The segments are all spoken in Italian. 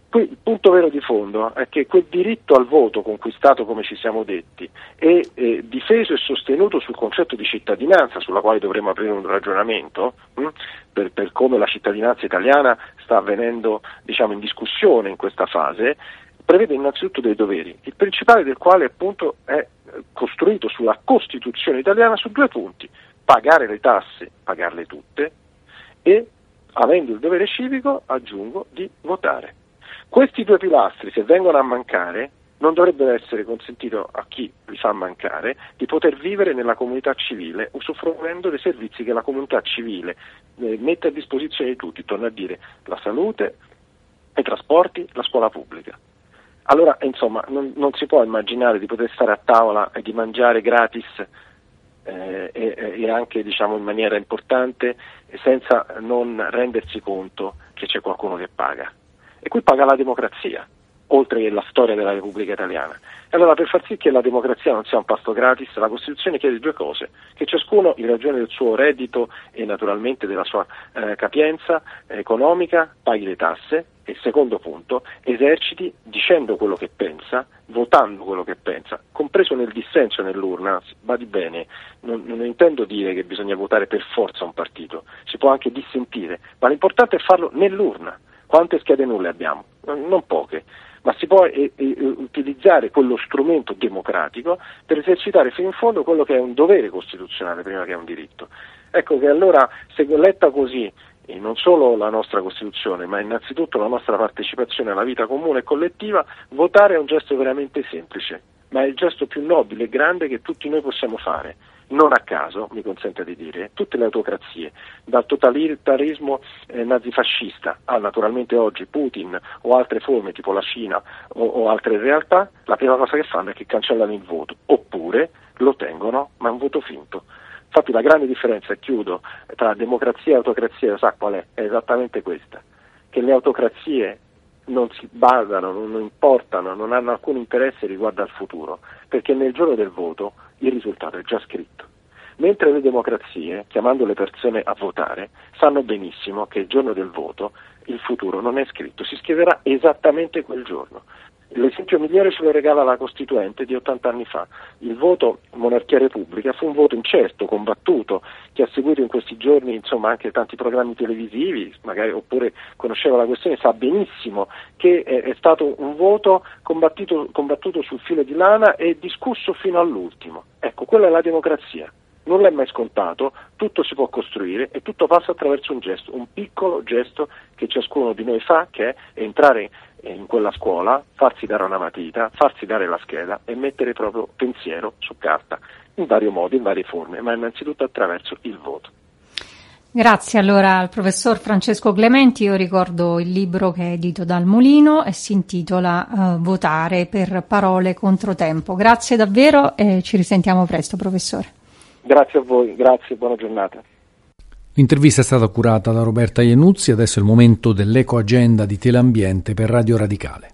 Qui il punto vero di fondo è che quel diritto al voto conquistato, come ci siamo detti, è difeso e sostenuto sul concetto di cittadinanza, sulla quale dovremmo aprire un ragionamento, per come la cittadinanza italiana sta avvenendo, diciamo, in discussione in questa fase, prevede innanzitutto dei doveri, il principale del quale appunto è costruito sulla Costituzione italiana su 2 punti: pagare le tasse, pagarle tutte, e, avendo il dovere civico, aggiungo, di votare. Questi 2 pilastri, se vengono a mancare, non dovrebbe essere consentito a chi li fa mancare di poter vivere nella comunità civile, usufruendo dei servizi che la comunità civile mette a disposizione di tutti, torno a dire, la salute, i trasporti, la scuola pubblica. Allora, insomma, non si può immaginare di poter stare a tavola e di mangiare gratis e anche, diciamo, in maniera importante, senza non rendersi conto che c'è qualcuno che paga. E qui paga la democrazia, oltre che la storia della Repubblica Italiana. E allora, per far sì che la democrazia non sia un pasto gratis, la Costituzione chiede 2 cose: che ciascuno, in ragione del suo reddito e naturalmente della sua capienza economica, paghi le tasse, e secondo punto, eserciti dicendo quello che pensa, votando quello che pensa, compreso nel dissenso nell'urna. Badi bene, non intendo dire che bisogna votare per forza un partito, si può anche dissentire, ma l'importante è farlo nell'urna. Quante schede nulle abbiamo? Non poche, ma si può utilizzare quello strumento democratico per esercitare fino in fondo quello che è un dovere costituzionale prima che è un diritto. Ecco che allora, se letta così, e non solo la nostra Costituzione, ma innanzitutto la nostra partecipazione alla vita comune e collettiva, votare è un gesto veramente semplice, ma è il gesto più nobile e grande che tutti noi possiamo fare. Non a caso, mi consente di dire, tutte le autocrazie, dal totalitarismo nazifascista a naturalmente oggi Putin o altre forme tipo la Cina o altre realtà, la prima cosa che fanno è che cancellano il voto, oppure lo tengono, ma è un voto finto. Infatti la grande differenza, e chiudo, tra democrazia e autocrazia, sa qual è? È esattamente questa, che le autocrazie non si basano, non importano, non hanno alcun interesse riguardo al futuro, perché nel giorno del voto il risultato è già scritto. Mentre le democrazie, chiamando le persone a votare, sanno benissimo che il giorno del voto il futuro non è scritto, si scriverà esattamente quel giorno. L'esempio migliore ce lo regala la Costituente di 80 anni fa. Il voto monarchia-repubblica fu un voto incerto, combattuto, che ha seguito in questi giorni, insomma, anche tanti programmi televisivi, magari, oppure conosceva la questione, sa benissimo che è stato un voto combattuto sul filo di lana e discusso fino all'ultimo. Ecco, quella è la democrazia. Nulla è mai scontato, tutto si può costruire e tutto passa attraverso un gesto, un piccolo gesto che ciascuno di noi fa, che è entrare in quella scuola, farsi dare una matita, farsi dare la scheda e mettere proprio pensiero su carta, in vari modi, in varie forme, ma innanzitutto attraverso il voto. Grazie allora al professor Francesco Clementi. Io ricordo il libro che è edito dal Mulino e si intitola Votare per parole contro tempo. Grazie davvero e ci risentiamo presto, professore. Grazie a voi, grazie, buona giornata. L'intervista è stata curata da Roberta Iannuzzi, adesso è il momento dell'ecoagenda di Teleambiente per Radio Radicale.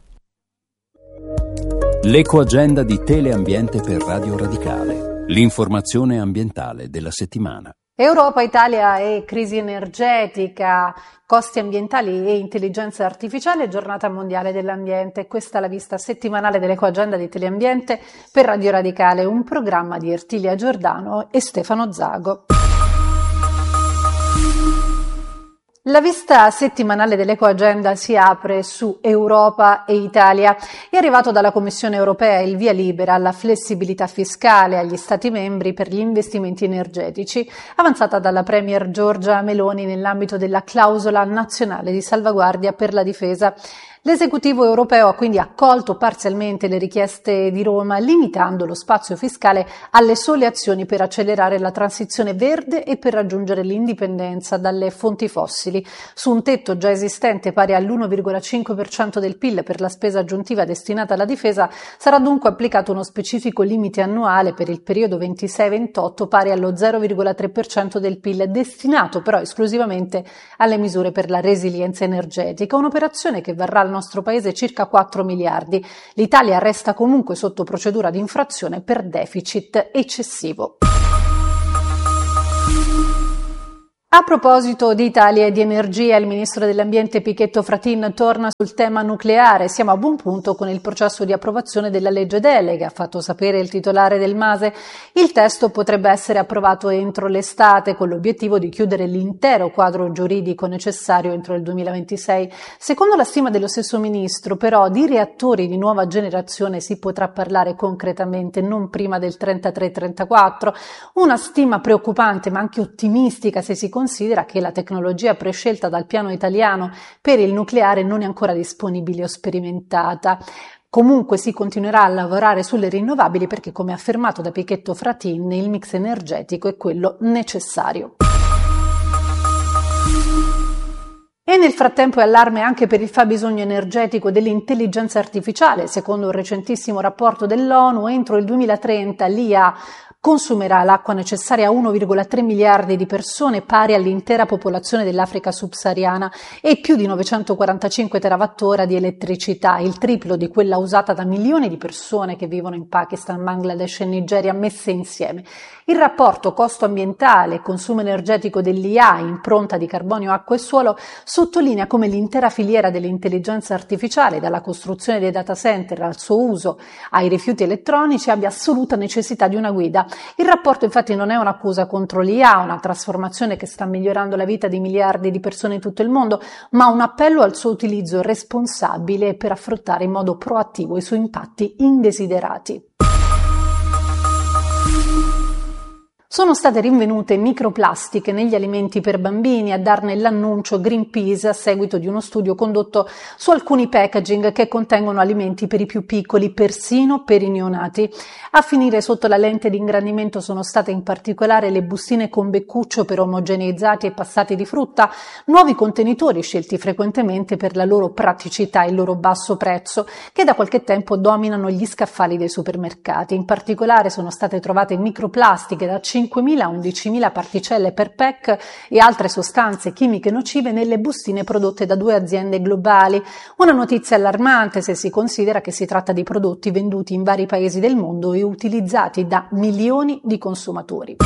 L'ecoagenda di Teleambiente per Radio Radicale, l'informazione ambientale della settimana. Europa, Italia e crisi energetica, costi ambientali e intelligenza artificiale, giornata mondiale dell'ambiente. Questa è la vista settimanale dell'ecoagenda di Teleambiente per Radio Radicale, un programma di Ertilia Giordano e Stefano Zago. La vista settimanale dell'ecoagenda si apre su Europa e Italia. È arrivato dalla Commissione europea il via libera alla flessibilità fiscale agli Stati membri per gli investimenti energetici, avanzata dalla Premier Giorgia Meloni nell'ambito della clausola nazionale di salvaguardia per la difesa. L'esecutivo europeo ha quindi accolto parzialmente le richieste di Roma, limitando lo spazio fiscale alle sole azioni per accelerare la transizione verde e per raggiungere l'indipendenza dalle fonti fossili. Su un tetto già esistente pari all'1,5% del PIL per la spesa aggiuntiva destinata alla difesa, sarà dunque applicato uno specifico limite annuale per il periodo 26-28 pari allo 0,3% del PIL, destinato però esclusivamente alle misure per la resilienza energetica, un'operazione che varrà al nostro paese circa 4 miliardi. L'Italia resta comunque sotto procedura di infrazione per deficit eccessivo. A proposito di Italia e di energia, il ministro dell'Ambiente Pichetto Fratin torna sul tema nucleare. Siamo a buon punto con il processo di approvazione della legge delega, ha fatto sapere il titolare del MASE. Il testo potrebbe essere approvato entro l'estate con l'obiettivo di chiudere l'intero quadro giuridico necessario entro il 2026. Secondo la stima dello stesso ministro, però, di reattori di nuova generazione si potrà parlare concretamente non prima del 33-34. Una stima preoccupante ma anche ottimistica se si considera che la tecnologia prescelta dal piano italiano per il nucleare non è ancora disponibile o sperimentata. Comunque si continuerà a lavorare sulle rinnovabili perché, come affermato da Pichetto Fratin, il mix energetico è quello necessario. E nel frattempo è allarme anche per il fabbisogno energetico dell'intelligenza artificiale. Secondo un recentissimo rapporto dell'ONU, entro il 2030 l'IA consumerà l'acqua necessaria a 1,3 miliardi di persone, pari all'intera popolazione dell'Africa subsahariana, e più di 945 terawattora di elettricità, il triplo di quella usata da milioni di persone che vivono in Pakistan, Bangladesh e Nigeria messe insieme. Il rapporto costo ambientale e consumo energetico dell'IA, impronta di carbonio, acqua e suolo, sottolinea come l'intera filiera dell'intelligenza artificiale, dalla costruzione dei data center al suo uso ai rifiuti elettronici, abbia assoluta necessità di una guida. Il rapporto infatti non è un'accusa contro l'IA, una trasformazione che sta migliorando la vita di miliardi di persone in tutto il mondo, ma un appello al suo utilizzo responsabile per affrontare in modo proattivo i suoi impatti indesiderati. Sono state rinvenute microplastiche negli alimenti per bambini, a darne l'annuncio Greenpeace a seguito di uno studio condotto su alcuni packaging che contengono alimenti per i più piccoli, persino per i neonati. A finire sotto la lente di ingrandimento sono state in particolare le bustine con beccuccio per omogeneizzati e passati di frutta, nuovi contenitori scelti frequentemente per la loro praticità e il loro basso prezzo, che da qualche tempo dominano gli scaffali dei supermercati. In particolare sono state trovate microplastiche da 5.000 a 11.000 particelle per pack e altre sostanze chimiche nocive nelle bustine prodotte da 2 aziende globali. Una notizia allarmante se si considera che si tratta di prodotti venduti in vari paesi del mondo e utilizzati da milioni di consumatori.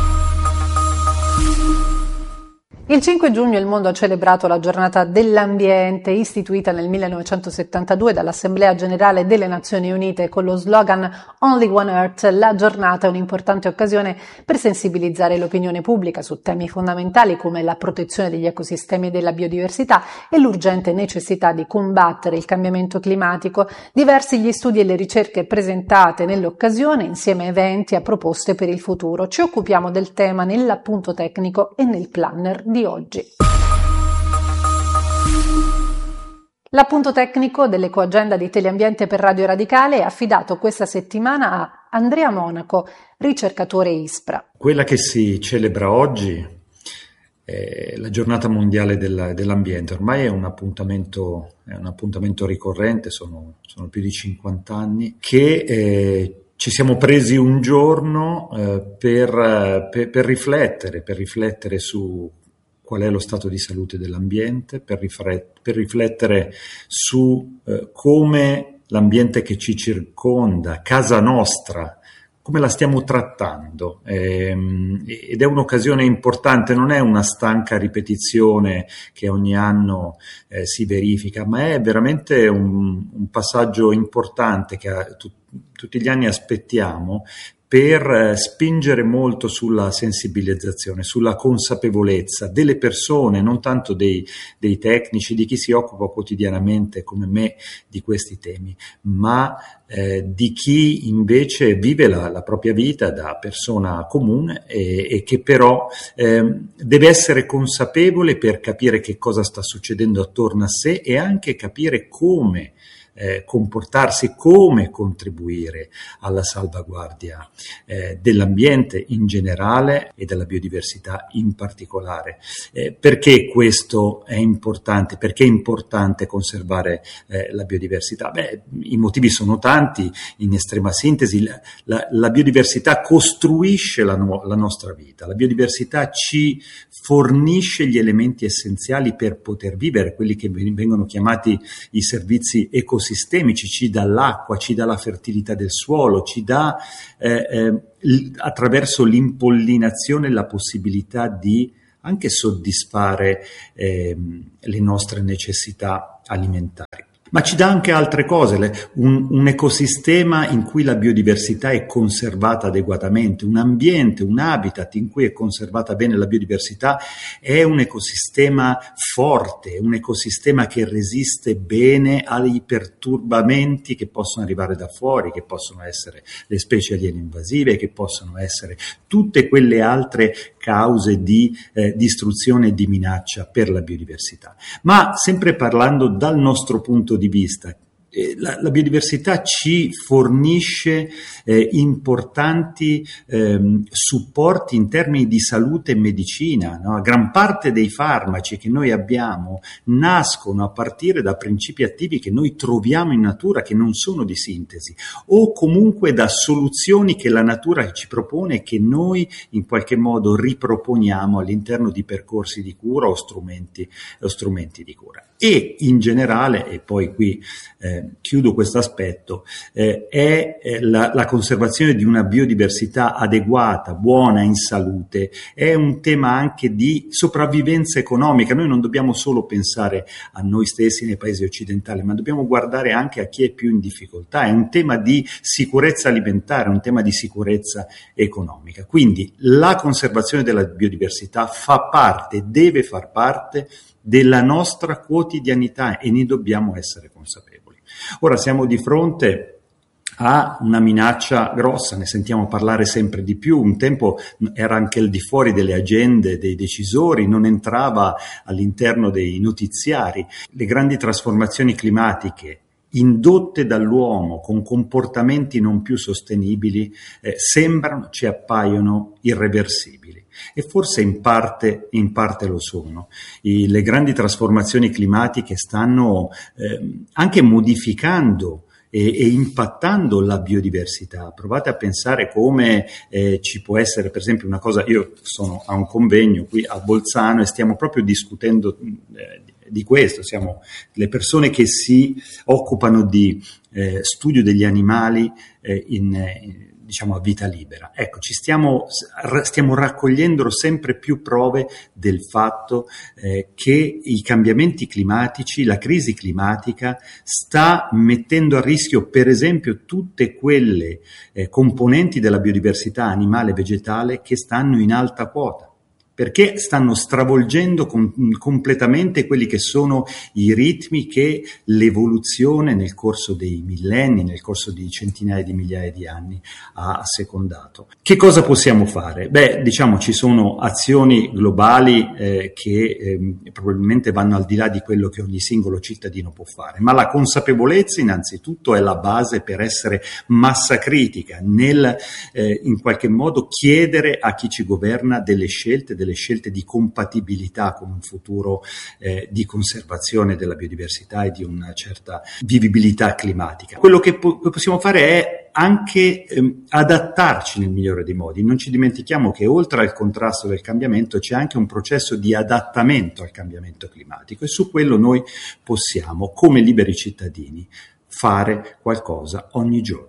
Il 5 giugno il mondo ha celebrato la giornata dell'ambiente, istituita nel 1972 dall'Assemblea Generale delle Nazioni Unite con lo slogan Only One Earth. La giornata è un'importante occasione per sensibilizzare l'opinione pubblica su temi fondamentali come la protezione degli ecosistemi e della biodiversità e l'urgente necessità di combattere il cambiamento climatico. Diversi gli studi e le ricerche presentate nell'occasione, insieme a eventi e a proposte per il futuro. Ci occupiamo del tema nell'appunto tecnico e nel planner di oggi. L'appunto tecnico dell'ecoagenda di Teleambiente per Radio Radicale è affidato questa settimana a Andrea Monaco, ricercatore ISPRA. Quella che si celebra oggi è la giornata mondiale dell'ambiente. Ormai è un appuntamento ricorrente, sono più di 50 anni che ci siamo presi un giorno per riflettere su qual è lo stato di salute dell'ambiente, per riflettere su come l'ambiente che ci circonda, casa nostra, come la stiamo trattando. Ed è un'occasione importante, non è una stanca ripetizione che ogni anno si verifica, ma è veramente un passaggio importante che tutti gli anni aspettiamo, per spingere molto sulla sensibilizzazione, sulla consapevolezza delle persone, non tanto dei tecnici, di chi si occupa quotidianamente come me di questi temi, ma di chi invece vive la propria vita da persona comune e che però deve essere consapevole per capire che cosa sta succedendo attorno a sé e anche capire come comportarsi, come contribuire alla salvaguardia dell'ambiente in generale e della biodiversità in particolare. Perché questo è importante? Perché è importante conservare la biodiversità? I motivi sono tanti, in estrema sintesi. La biodiversità costruisce la nostra vita, la biodiversità ci fornisce gli elementi essenziali per poter vivere, quelli che vengono chiamati i servizi ecosistemici, ci dà l'acqua, ci dà la fertilità del suolo, ci dà attraverso l'impollinazione la possibilità di anche soddisfare le nostre necessità alimentari. Ma ci dà anche altre cose, un ecosistema in cui la biodiversità è conservata adeguatamente, un ambiente, un habitat in cui è conservata bene la biodiversità è un ecosistema forte, un ecosistema che resiste bene ai perturbamenti che possono arrivare da fuori, che possono essere le specie aliene invasive, che possono essere tutte quelle altre cause di distruzione e di minaccia per la biodiversità. Ma sempre parlando dal nostro punto di vista, la biodiversità ci fornisce importanti supporti in termini di salute e medicina, no? Gran parte dei farmaci che noi abbiamo nascono a partire da principi attivi che noi troviamo in natura, che non sono di sintesi, o comunque da soluzioni che la natura ci propone e che noi in qualche modo riproponiamo all'interno di percorsi di cura o strumenti di cura. E in generale, e poi qui chiudo questo aspetto, è la conservazione di una biodiversità adeguata, buona, in salute, è un tema anche di sopravvivenza economica. Noi non dobbiamo solo pensare a noi stessi nei paesi occidentali, ma dobbiamo guardare anche a chi è più in difficoltà. È un tema di sicurezza alimentare, un tema di sicurezza economica. Quindi la conservazione della biodiversità deve far parte della nostra quotidianità e ne dobbiamo essere consapevoli. Ora siamo di fronte a una minaccia grossa, ne sentiamo parlare sempre di più. Un tempo era anche al di fuori delle agende dei decisori, non entrava all'interno dei notiziari. Le grandi trasformazioni climatiche indotte dall'uomo con comportamenti non più sostenibili ci appaiono irreversibili. E forse in parte lo sono. Le grandi trasformazioni climatiche stanno anche modificando e impattando la biodiversità. Provate a pensare come ci può essere, per esempio, una cosa. Io sono a un convegno qui a Bolzano e stiamo proprio discutendo di questo. Siamo le persone che si occupano di studio degli animali diciamo a vita libera. Ecco, stiamo raccogliendo sempre più prove del fatto che i cambiamenti climatici, la crisi climatica sta mettendo a rischio, per esempio, tutte quelle componenti della biodiversità animale e vegetale che stanno in alta quota, perché stanno stravolgendo completamente quelli che sono i ritmi che l'evoluzione nel corso dei millenni, nel corso di centinaia di migliaia di anni ha assecondato. Che cosa possiamo fare? Diciamo ci sono azioni globali che probabilmente vanno al di là di quello che ogni singolo cittadino può fare, ma la consapevolezza innanzitutto è la base per essere massa critica nel in qualche modo chiedere a chi ci governa delle scelte di compatibilità con un futuro di conservazione della biodiversità e di una certa vivibilità climatica. Quello che possiamo fare è anche adattarci nel migliore dei modi. Non ci dimentichiamo che oltre al contrasto del cambiamento c'è anche un processo di adattamento al cambiamento climatico e su quello noi possiamo, come liberi cittadini, fare qualcosa ogni giorno.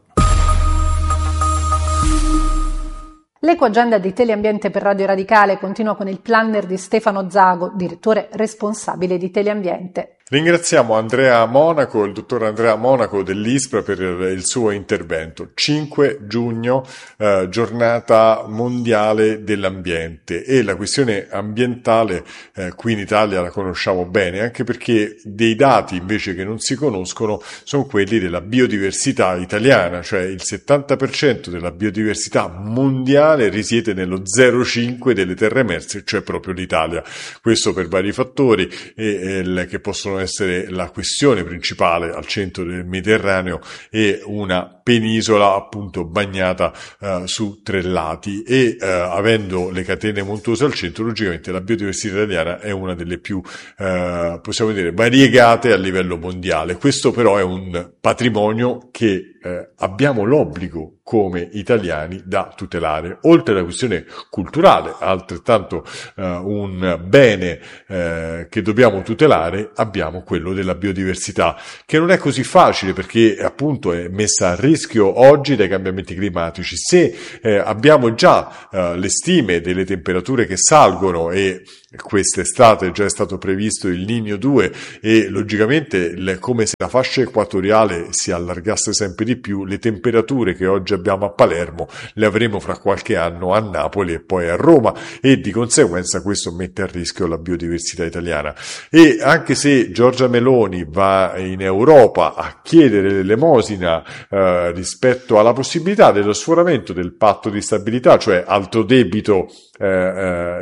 L'ecoagenda di Teleambiente per Radio Radicale continua con il planner di Stefano Zago, direttore responsabile di Teleambiente. Ringraziamo Andrea Monaco, il dottor Andrea Monaco dell'ISPRA per il suo intervento. 5 giugno, giornata mondiale dell'ambiente, e la questione ambientale qui in Italia la conosciamo bene, anche perché dei dati invece che non si conoscono sono quelli della biodiversità italiana, cioè il 70% della biodiversità mondiale risiede nello 0,5 delle terre emerse, cioè proprio l'Italia. Questo per vari fattori che possono essere la questione principale al centro del Mediterraneo e una penisola appunto bagnata su 3 lati e avendo le catene montuose al centro, logicamente la biodiversità italiana è una delle più possiamo dire variegate a livello mondiale. Questo però è un patrimonio che abbiamo l'obbligo come italiani da tutelare. Oltre alla questione culturale, altrettanto un bene che dobbiamo tutelare, abbiamo quello della biodiversità, che non è così facile perché appunto è messa a rischio oggi dai cambiamenti climatici. Se abbiamo già le stime delle temperature che salgono, e quest'estate già è stato previsto il Niño 2, e logicamente come se la fascia equatoriale si allargasse sempre di più, le temperature che oggi abbiamo a Palermo le avremo fra qualche anno a Napoli e poi a Roma, e di conseguenza questo mette a rischio la biodiversità italiana. E anche se Giorgia Meloni va in Europa a chiedere l'elemosina rispetto alla possibilità dello sforamento del patto di stabilità, cioè alto debito per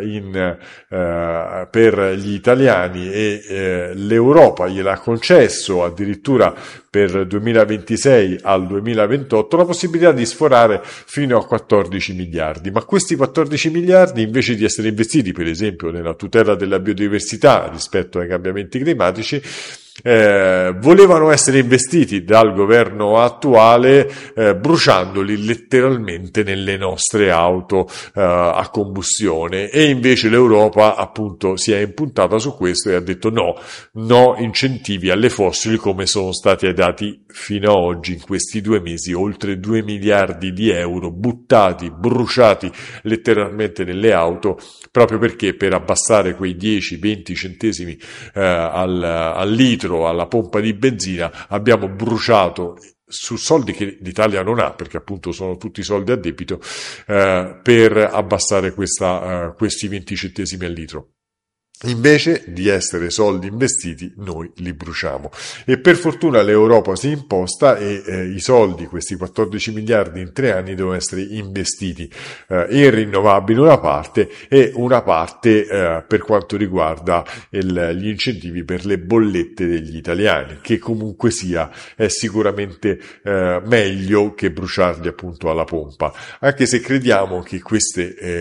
gli italiani, e l'Europa gliel'ha concesso addirittura per 2026 al 2028 la possibilità di sforare fino a 14 miliardi. Ma questi 14 miliardi, invece di essere investiti per esempio nella tutela della biodiversità rispetto ai cambiamenti climatici, volevano essere investiti dal governo attuale bruciandoli letteralmente nelle nostre auto a combustione, e invece l'Europa appunto si è impuntata su questo e ha detto no incentivi alle fossili, come sono stati dati fino ad oggi in questi 2 mesi, oltre 2 miliardi di euro buttati, bruciati letteralmente nelle auto, proprio perché per abbassare quei 10-20 centesimi al litro alla pompa di benzina abbiamo bruciato, su soldi che l'Italia non ha, perché appunto sono tutti soldi a debito, per abbassare questi 20 centesimi al litro. Invece di essere soldi investiti, noi li bruciamo. E per fortuna l'Europa si è imposta e i soldi, questi 14 miliardi in 3 anni, devono essere investiti in rinnovabili una parte, e una parte per quanto riguarda gli incentivi per le bollette degli italiani, che comunque sia è sicuramente meglio che bruciarli appunto alla pompa, anche se crediamo che questo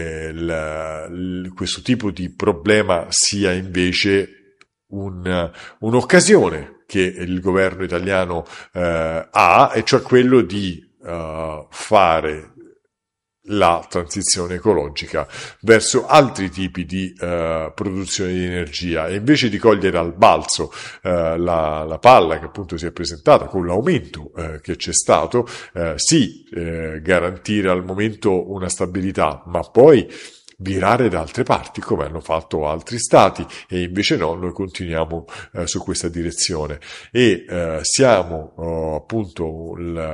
tipo di problema sia invece un'occasione che il governo italiano ha, e cioè quello di fare la transizione ecologica verso altri tipi di produzione di energia, e invece di cogliere al balzo la palla che appunto si è presentata con l'aumento che c'è stato, garantire al momento una stabilità, ma poi virare da altre parti come hanno fatto altri stati, e invece no, noi continuiamo su questa direzione, e siamo appunto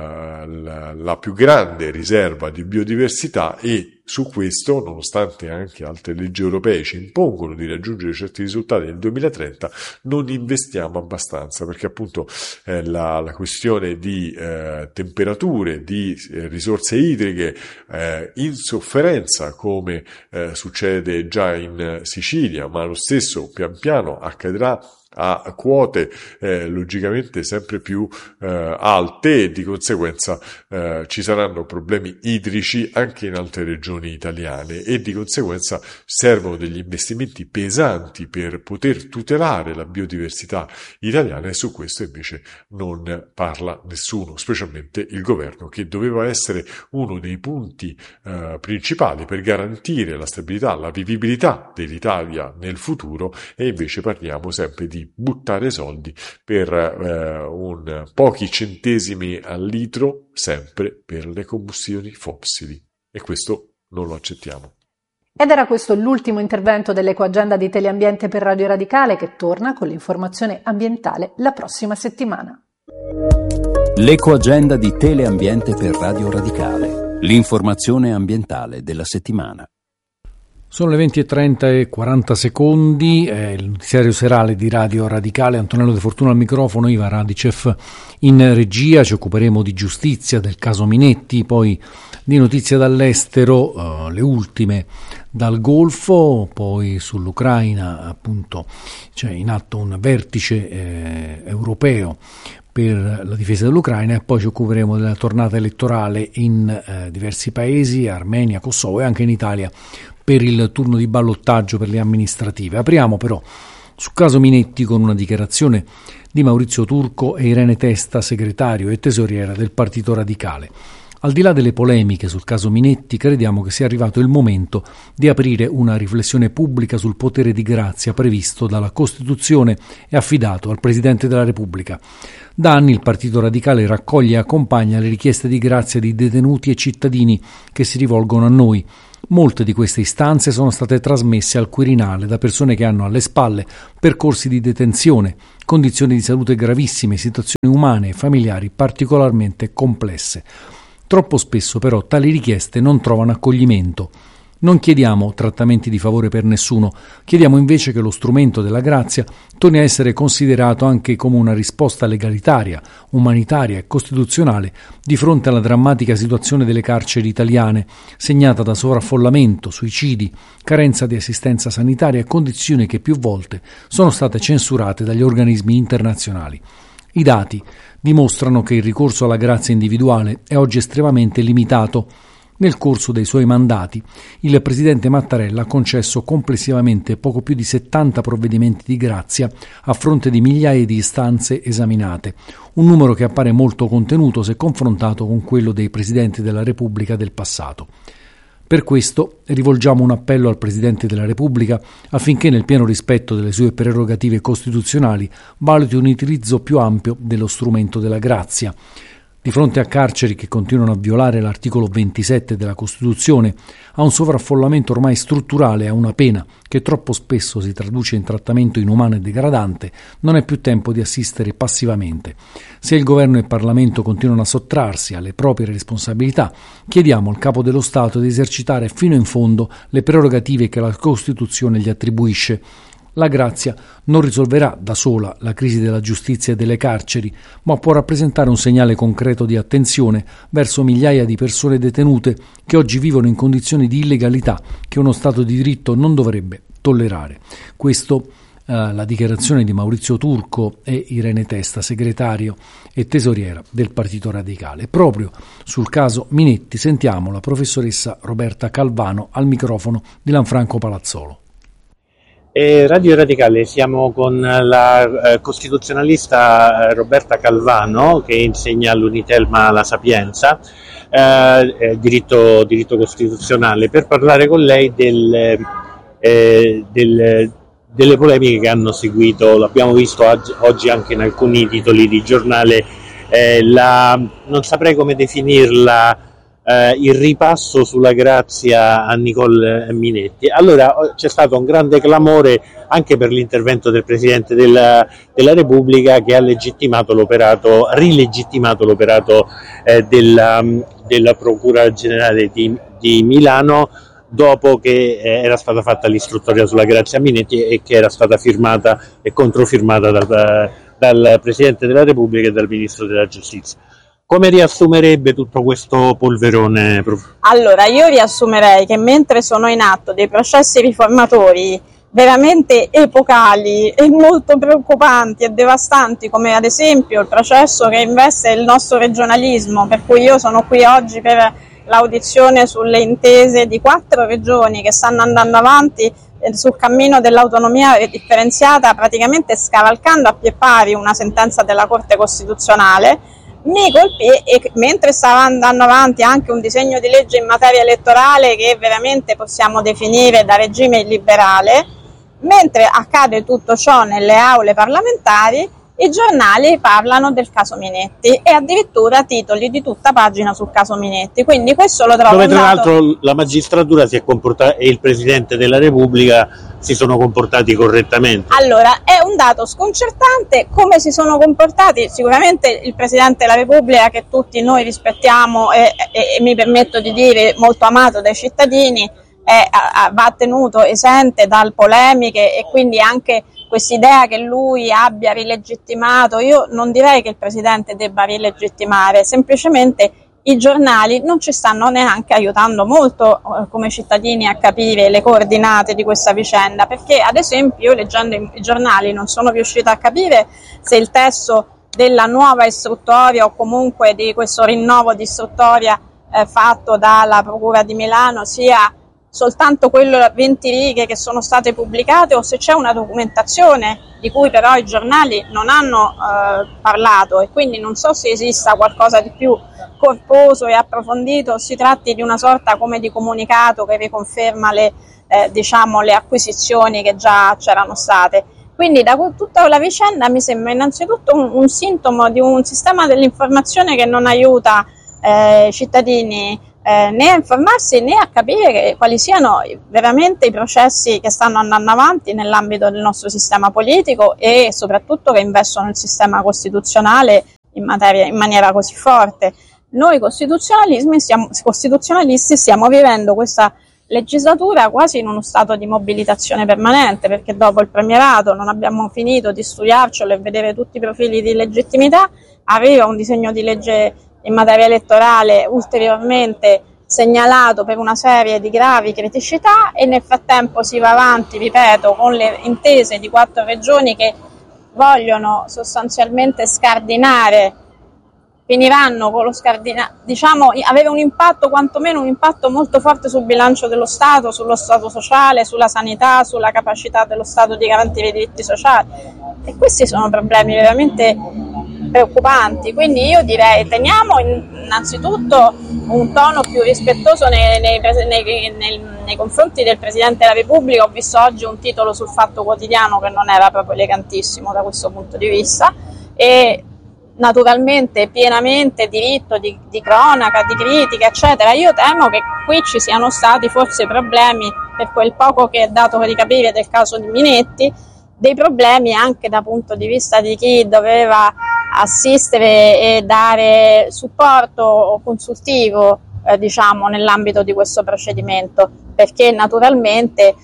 la più grande riserva di biodiversità, e su questo, nonostante anche altre leggi europee ci impongono di raggiungere certi risultati nel 2030, non investiamo abbastanza, perché appunto la questione di temperature, di risorse idriche in sofferenza, come succede già in Sicilia, ma lo stesso pian piano accadrà a quote logicamente sempre più alte, e di conseguenza ci saranno problemi idrici anche in altre regioni italiane, e di conseguenza servono degli investimenti pesanti per poter tutelare la biodiversità italiana, e su questo invece non parla nessuno, specialmente il governo, che doveva essere uno dei punti principali per garantire la stabilità, la vivibilità dell'Italia nel futuro, e invece parliamo sempre di buttare soldi per pochi centesimi al litro, sempre per le combustioni fossili, e questo non lo accettiamo. Ed era questo l'ultimo intervento dell'Ecoagenda di Teleambiente per Radio Radicale, che torna con l'informazione ambientale la prossima settimana. L'Ecoagenda di Teleambiente per Radio Radicale, l'informazione ambientale della settimana. Sono le 20:30 e 40 secondi, il notiziario serale di Radio Radicale, Antonello De Fortuna al microfono, Iva Radicev in regia. Ci occuperemo di giustizia, del caso Minetti, poi di notizie dall'estero, le ultime dal Golfo, poi sull'Ucraina appunto c'è in atto un vertice europeo per la difesa dell'Ucraina, e poi ci occuperemo della tornata elettorale in diversi paesi, Armenia, Kosovo e anche in Italia, per il turno di ballottaggio per le amministrative. Apriamo però sul caso Minetti con una dichiarazione di Maurizio Turco e Irene Testa, segretario e tesoriera del Partito Radicale. Al di là delle polemiche sul caso Minetti, crediamo che sia arrivato il momento di aprire una riflessione pubblica sul potere di grazia previsto dalla Costituzione e affidato al Presidente della Repubblica. Da anni il Partito Radicale raccoglie e accompagna le richieste di grazia di detenuti e cittadini che si rivolgono a noi. Molte di queste istanze sono state trasmesse al Quirinale da persone che hanno alle spalle percorsi di detenzione, condizioni di salute gravissime, situazioni umane e familiari particolarmente complesse. Troppo spesso però tali richieste non trovano accoglimento. Non chiediamo trattamenti di favore per nessuno, chiediamo invece che lo strumento della grazia torni a essere considerato anche come una risposta legalitaria, umanitaria e costituzionale di fronte alla drammatica situazione delle carceri italiane, segnata da sovraffollamento, suicidi, carenza di assistenza sanitaria e condizioni che più volte sono state censurate dagli organismi internazionali. I dati dimostrano che il ricorso alla grazia individuale è oggi estremamente limitato. Nel corso dei suoi mandati, il presidente Mattarella ha concesso complessivamente poco più di 70 provvedimenti di grazia a fronte di migliaia di istanze esaminate, un numero che appare molto contenuto se confrontato con quello dei presidenti della Repubblica del passato. Per questo rivolgiamo un appello al Presidente della Repubblica affinché, nel pieno rispetto delle sue prerogative costituzionali, valuti un utilizzo più ampio dello strumento della grazia. Di fronte a carceri che continuano a violare l'articolo 27 della Costituzione, a un sovraffollamento ormai strutturale e a una pena che troppo spesso si traduce in trattamento inumano e degradante, non è più tempo di assistere passivamente. Se il Governo e il Parlamento continuano a sottrarsi alle proprie responsabilità, chiediamo al Capo dello Stato di esercitare fino in fondo le prerogative che la Costituzione gli attribuisce. La grazia non risolverà da sola la crisi della giustizia e delle carceri, ma può rappresentare un segnale concreto di attenzione verso migliaia di persone detenute che oggi vivono in condizioni di illegalità che uno Stato di diritto non dovrebbe tollerare. Questo la dichiarazione di Maurizio Turco e Irene Testa, segretario e tesoriera del Partito Radicale. Proprio sul caso Minetti sentiamo la professoressa Roberta Calvano al microfono di Lanfranco Palazzolo. Radio Radicale, siamo con la costituzionalista Roberta Calvano, che insegna all'Unitelma La Sapienza, diritto costituzionale, per parlare con lei delle polemiche che hanno seguito. L'abbiamo visto oggi anche in alcuni titoli di giornale, non saprei come definirla, il ripasso sulla grazia a Nicole Minetti. Allora c'è stato un grande clamore anche per l'intervento del Presidente della Repubblica, che ha rilegittimato l'operato della Procura Generale di Milano, dopo che era stata fatta l'istruttoria sulla grazia a Minetti e che era stata firmata e controfirmata dal Presidente della Repubblica e dal Ministro della Giustizia. Come riassumerebbe tutto questo polverone? Allora, io riassumerei che mentre sono in atto dei processi riformatori veramente epocali e molto preoccupanti e devastanti, come ad esempio il processo che investe il nostro regionalismo, per cui io sono qui oggi per l'audizione sulle intese di 4 regioni che stanno andando avanti sul cammino dell'autonomia differenziata, praticamente scavalcando a pie pari una sentenza della Corte Costituzionale. Mi colpì, e mentre stava andando avanti anche un disegno di legge in materia elettorale che veramente possiamo definire da regime illiberale, mentre accade tutto ciò nelle aule parlamentari, i giornali parlano del caso Minetti e addirittura titoli di tutta pagina sul caso Minetti, quindi questo lo trovo dove tra l'altro la magistratura si è comportata e il Presidente della Repubblica si sono comportati correttamente. Allora, è un dato sconcertante come si sono comportati. Sicuramente il Presidente della Repubblica, che tutti noi rispettiamo e mi permetto di dire molto amato dai cittadini, va tenuto esente da polemiche, e quindi anche quest'idea che lui abbia rilegittimato, io non direi che il Presidente debba rilegittimare, semplicemente i giornali non ci stanno neanche aiutando molto come cittadini a capire le coordinate di questa vicenda, perché ad esempio io leggendo i giornali non sono riuscita a capire se il testo della nuova istruttoria o comunque di questo rinnovo di istruttoria fatto dalla Procura di Milano sia soltanto 20 righe che sono state pubblicate o se c'è una documentazione di cui però i giornali non hanno parlato, e quindi non so se esista qualcosa di più corposo e approfondito o si tratti di una sorta come di comunicato che riconferma le acquisizioni che già c'erano state. Quindi da tutta la vicenda mi sembra innanzitutto un sintomo di un sistema dell'informazione che non aiuta i cittadini né a informarsi né a capire quali siano veramente i processi che stanno andando avanti nell'ambito del nostro sistema politico e soprattutto che investono il sistema costituzionale in maniera così forte. Noi costituzionalisti stiamo vivendo questa legislatura quasi in uno stato di mobilitazione permanente, perché dopo il premierato non abbiamo finito di studiarcelo e vedere tutti i profili di legittimità, arriva un disegno di legge in materia elettorale ulteriormente segnalato per una serie di gravi criticità e nel frattempo si va avanti, ripeto, con le intese di 4 regioni che vogliono sostanzialmente scardinare, finiranno con lo avere un impatto, quantomeno un impatto molto forte sul bilancio dello Stato, sullo Stato sociale, sulla sanità, sulla capacità dello Stato di garantire i diritti sociali. E questi sono problemi veramente preoccupanti, quindi io direi teniamo innanzitutto un tono più rispettoso nei confronti del Presidente della Repubblica. Ho visto oggi un titolo sul Fatto Quotidiano che non era proprio elegantissimo da questo punto di vista, e naturalmente pienamente diritto di cronaca, di critica, eccetera. Io temo che qui ci siano stati forse problemi, per quel poco che è dato per ricapire del caso di Minetti, dei problemi anche da punto di vista di chi doveva assistere e dare supporto consultivo nell'ambito di questo procedimento, perché naturalmente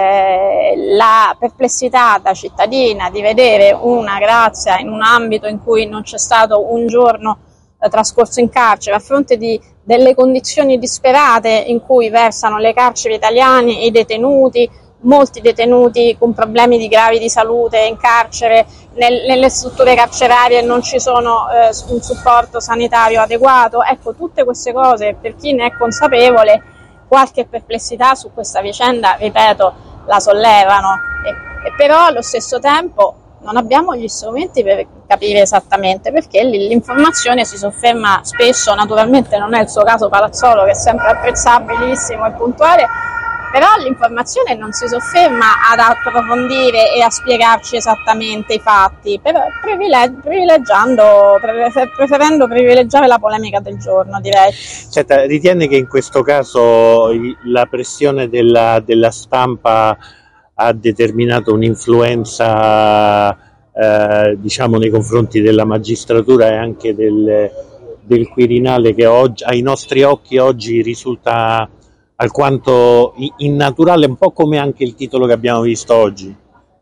la perplessità da cittadina di vedere una grazia in un ambito in cui non c'è stato un giorno trascorso in carcere, a fronte delle condizioni disperate in cui versano le carceri italiane, i detenuti, molti detenuti con problemi gravi di salute in carcere, nelle strutture carcerarie non ci sono un supporto sanitario adeguato. Ecco, tutte queste cose, per chi ne è consapevole, qualche perplessità su questa vicenda, ripeto, la sollevano, e però allo stesso tempo non abbiamo gli strumenti per capire esattamente perché l'informazione si sofferma spesso, naturalmente non è il suo caso Palazzolo che è sempre apprezzabilissimo e puntuale, però l'informazione non si sofferma ad approfondire e a spiegarci esattamente i fatti, preferendo privilegiare la polemica del giorno, direi. Senta, ritiene che in questo caso la pressione della stampa ha determinato un'influenza nei confronti della magistratura e anche del Quirinale, che oggi, ai nostri occhi oggi risulta alquanto innaturale, un po' come anche il titolo che abbiamo visto oggi?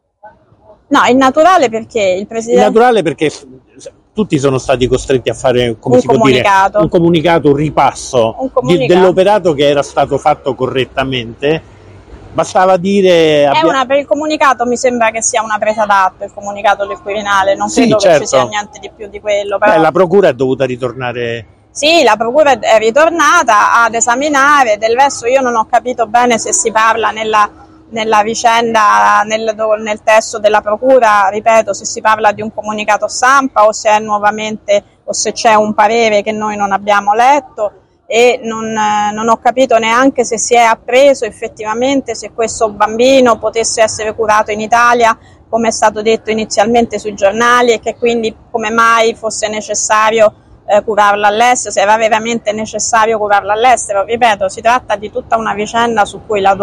No, innaturale perché il Presidente... Innaturale perché tutti sono stati costretti a fare un comunicato, un ripasso dell'operato che era stato fatto correttamente. Bastava dire... Per il comunicato mi sembra che sia una presa d'atto, il comunicato del Quirinale, non credo che ci sia niente di più di quello. Però... la procura è dovuta ritornare... Sì, la procura è ritornata ad esaminare, del resto io non ho capito bene se si parla nella vicenda, nel testo della procura, ripeto, se si parla di un comunicato stampa o se è nuovamente, o se c'è un parere che noi non abbiamo letto, e non ho capito neanche se si è appreso effettivamente se questo bambino potesse essere curato in Italia, come è stato detto inizialmente sui giornali, e che quindi come mai fosse necessario curarla all'estero, se era veramente necessario curarla all'estero. Ripeto, si tratta di tutta una vicenda su cui la